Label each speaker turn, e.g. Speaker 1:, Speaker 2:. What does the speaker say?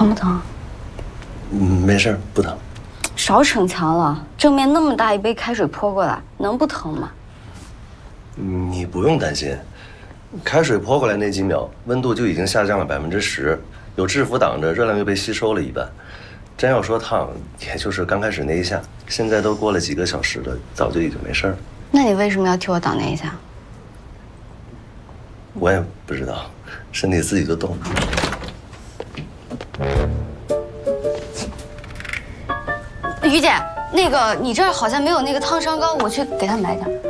Speaker 1: 疼不疼？
Speaker 2: 没事，不疼。
Speaker 1: 少逞强了，正面那么大一杯开水泼过来，能不疼吗？
Speaker 2: 你不用担心，开水泼过来那几秒，温度就已经下降了10%，有制服挡着，热量又被吸收了一半。真要说烫，也就是刚开始那一下，现在都过了几个小时了，早就已经没事了。
Speaker 1: 那你为什么要替我挡那一下？
Speaker 2: 我也不知道，身体自己就动了。
Speaker 1: 于姐，那个你这儿好像没有那个烫伤膏，我去给他买点。